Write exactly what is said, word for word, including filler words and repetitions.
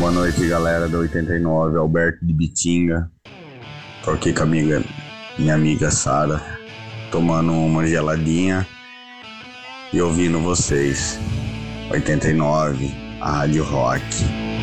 Boa noite, galera da oitenta e nove, Alberto de Bitinga. Tô aqui com a amiga, minha amiga Sara, tomando uma geladinha e ouvindo vocês. oitenta e nove, a Rádio Rock.